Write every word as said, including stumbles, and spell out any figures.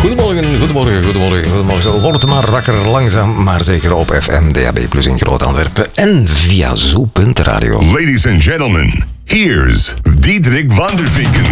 Goedemorgen, goedemorgen, goedemorgen, goedemorgen. Wordt maar wakker, langzaam, maar zeker op F M, D A B plus in Groot Antwerpen en via Zo punt radio. Ladies and gentlemen, here's Diederik van der Vinken.